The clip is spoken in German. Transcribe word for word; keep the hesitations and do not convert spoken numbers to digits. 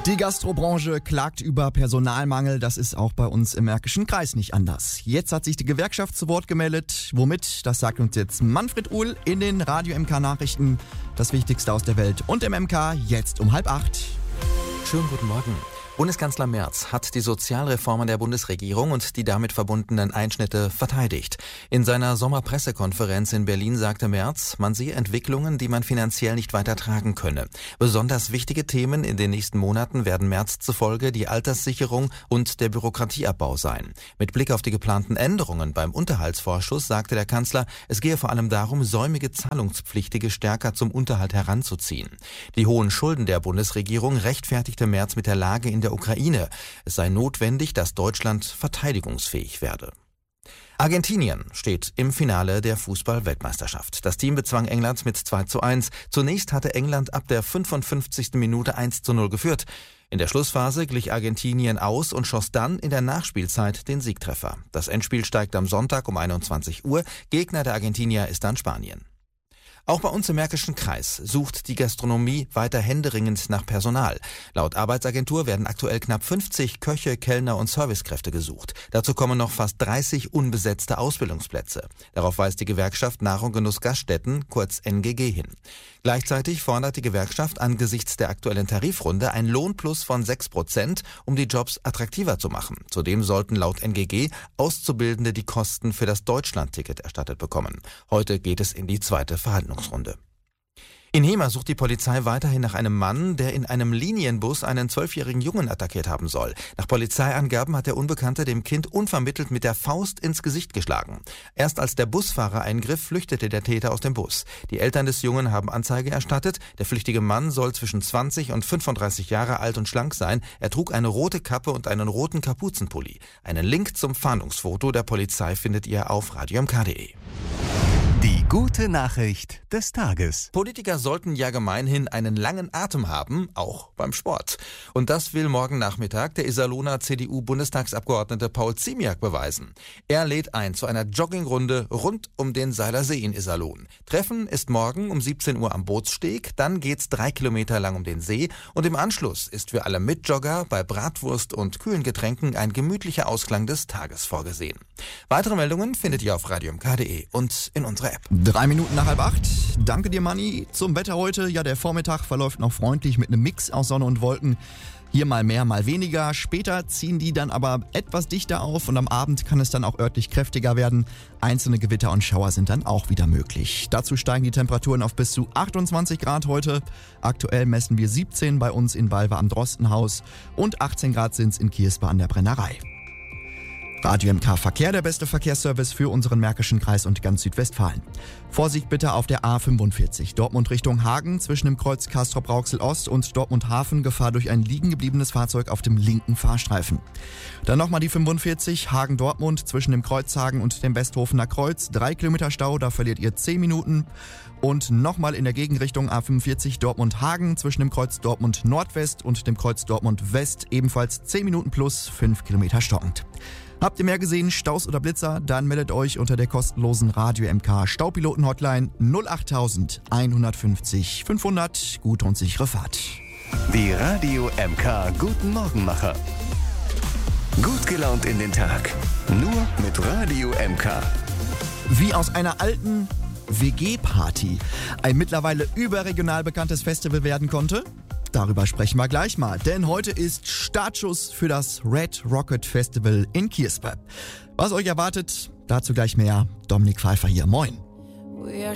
Die Gastrobranche klagt über Personalmangel. Das ist auch bei uns im Märkischen Kreis nicht anders. Jetzt hat sich die Gewerkschaft zu Wort gemeldet. Womit? Das sagt uns jetzt Manfred Uhl in den Radio M K Nachrichten. Das Wichtigste aus der Welt und im M K jetzt um halb acht. Schönen guten Morgen. Bundeskanzler Merz hat die Sozialreformen der Bundesregierung und die damit verbundenen Einschnitte verteidigt. In seiner Sommerpressekonferenz in Berlin sagte Merz, man sehe Entwicklungen, die man finanziell nicht weiter tragen könne. Besonders wichtige Themen in den nächsten Monaten werden Merz zufolge die Alterssicherung und der Bürokratieabbau sein. Mit Blick auf die geplanten Änderungen beim Unterhaltsvorschuss sagte der Kanzler, es gehe vor allem darum, säumige Zahlungspflichtige stärker zum Unterhalt heranzuziehen. Die hohen Schulden der Bundesregierung rechtfertigte Merz mit der Lage in der Ukraine. Es sei notwendig, dass Deutschland verteidigungsfähig werde. Argentinien steht im Finale der Fußball-Weltmeisterschaft. Das Team bezwang England mit zwei zu eins. Zunächst hatte England ab der fünfundfünfzigsten Minute eins zu null geführt. In der Schlussphase glich Argentinien aus und schoss dann in der Nachspielzeit den Siegtreffer. Das Endspiel steigt am Sonntag um einundzwanzig Uhr. Gegner der Argentinier ist dann Spanien. Auch bei uns im Märkischen Kreis sucht die Gastronomie weiter händeringend nach Personal. Laut Arbeitsagentur werden aktuell knapp fünfzig Köche, Kellner und Servicekräfte gesucht. Dazu kommen noch fast dreißig unbesetzte Ausbildungsplätze. Darauf weist die Gewerkschaft Nahrung Genuss Gaststätten, kurz N G G, hin. Gleichzeitig fordert die Gewerkschaft angesichts der aktuellen Tarifrunde ein Lohnplus von sechs Prozent, um die Jobs attraktiver zu machen. Zudem sollten laut N G G Auszubildende die Kosten für das Deutschlandticket erstattet bekommen. Heute geht es in die zweite Verhandlungsrunde. In Hemer sucht die Polizei weiterhin nach einem Mann, der in einem Linienbus einen zwölfjährigen Jungen attackiert haben soll. Nach Polizeiangaben hat der Unbekannte dem Kind unvermittelt mit der Faust ins Gesicht geschlagen. Erst als der Busfahrer eingriff, flüchtete der Täter aus dem Bus. Die Eltern des Jungen haben Anzeige erstattet. Der flüchtige Mann soll zwischen zwanzig und fünfunddreißig Jahre alt und schlank sein. Er trug eine rote Kappe und einen roten Kapuzenpulli. Einen Link zum Fahndungsfoto der Polizei findet ihr auf radio m k punkt de. Die gute Nachricht des Tages. Politiker sollten ja gemeinhin einen langen Atem haben, auch beim Sport. Und das will morgen Nachmittag der Iserlohner C D U-Bundestagsabgeordnete Paul Ziemiak beweisen. Er lädt ein zu einer Joggingrunde rund um den Seiler See in Iserlohn. Treffen ist morgen um siebzehn Uhr am Bootssteg, dann geht's drei Kilometer lang um den See und im Anschluss ist für alle Mitjogger bei Bratwurst und kühlen Getränken ein gemütlicher Ausklang des Tages vorgesehen. Weitere Meldungen findet ihr auf radio m k punkt de und in unserer App. Drei Minuten nach halb acht. Danke dir, Manni. Zum Wetter heute. Ja, der Vormittag verläuft noch freundlich mit einem Mix aus Sonne und Wolken. Hier mal mehr, mal weniger. Später ziehen die dann aber etwas dichter auf und am Abend kann es dann auch örtlich kräftiger werden. Einzelne Gewitter und Schauer sind dann auch wieder möglich. Dazu steigen die Temperaturen auf bis zu achtundzwanzig Grad heute. Aktuell messen wir siebzehn bei uns in Balve am Drostenhaus und achtzehn Grad sind es in Kierspa an der Brennerei. Radio M K Verkehr, der beste Verkehrsservice für unseren Märkischen Kreis und ganz Südwestfalen. Vorsicht bitte auf der A fünfundvierzig, Dortmund Richtung Hagen, zwischen dem Kreuz Castrop-Rauxel Ost und Dortmund Hafen, Gefahr durch ein liegen gebliebenes Fahrzeug auf dem linken Fahrstreifen. Dann nochmal die fünfundvierzig, Hagen-Dortmund, zwischen dem Kreuzhagen und dem Westhofener Kreuz, drei Kilometer Stau, da verliert ihr zehn Minuten. Und nochmal in der Gegenrichtung A fünfundvierzig, Dortmund-Hagen, zwischen dem Kreuz Dortmund Nordwest und dem Kreuz Dortmund West, ebenfalls zehn Minuten plus fünf Kilometer stockend. Habt ihr mehr gesehen, Staus oder Blitzer? Dann meldet euch unter der kostenlosen Radio M K Staupiloten-Hotline null acht einhundertfünfzig fünfhundert. Gute und sichere Fahrt. Die Radio M K Guten Morgenmacher. Gut gelaunt in den Tag. Nur mit Radio M K. Wie aus einer alten W G-Party ein mittlerweile überregional bekanntes Festival werden konnte? Darüber sprechen wir gleich mal, denn heute ist Startschuss für das Red Rocket Festival in Kierspa. Was euch erwartet, dazu gleich mehr. Dominik Pfeiffer hier, moin.